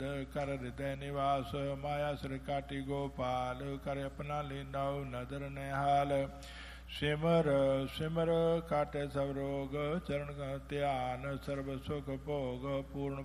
कर हृदय निवास माया सिर काटी गोपाल कर अपना लीनाओ नदर निहाल सिमर सिमर काटे सब रोग चरण का ध्यान सर्व सुख भोग पूर्ण